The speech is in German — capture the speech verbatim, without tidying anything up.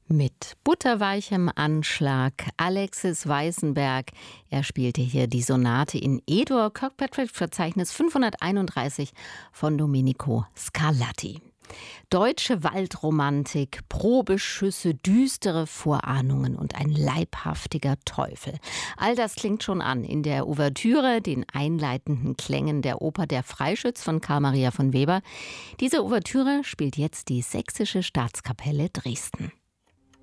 Mit butterweichem Anschlag Alexis Weissenberg. Er spielte hier die Sonate in E-Dur, Kirkpatrick-Verzeichnis fünfhunderteinunddreißig von Domenico Scarlatti. Deutsche Waldromantik, Probeschüsse, düstere Vorahnungen und ein leibhaftiger Teufel. All das klingt schon an in der Ouvertüre, den einleitenden Klängen der Oper Der Freischütz von Carl Maria von Weber. Diese Ouvertüre spielt jetzt die Sächsische Staatskapelle Dresden.